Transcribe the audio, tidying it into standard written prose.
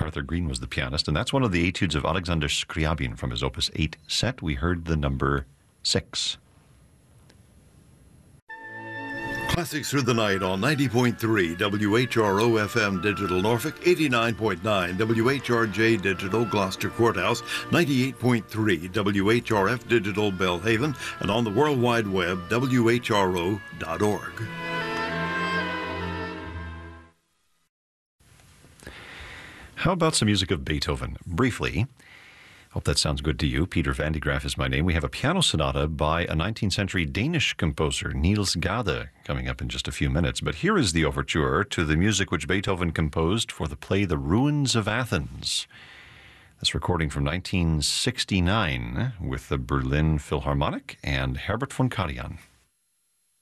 Arthur Green was the pianist, and that's one of the etudes of Alexander Scriabin from his Opus 8 set. We heard the number 6. Classics through the night on 90.3 WHRO FM Digital Norfolk, 89.9 WHRJ Digital Gloucester Courthouse, 98.3 WHRF Digital Belhaven, and on the World Wide Web, WHRO.org. How about some music of Beethoven? Briefly, hope that sounds good to you. Peter Van de Graaff is my name. We have a piano sonata by a 19th century Danish composer, Niels Gade, coming up in just a few minutes. But here is the overture to the music which Beethoven composed for the play The Ruins of Athens. This recording from 1969 with the Berlin Philharmonic and Herbert von Karajan.